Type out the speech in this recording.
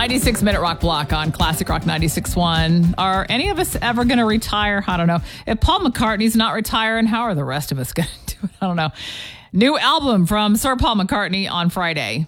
96-minute rock block on Classic Rock 96.1. Are any of us ever going to retire? I don't know. If Paul McCartney's not retiring, how are the rest of us going to do it? I don't know. New album from Sir Paul McCartney on Friday.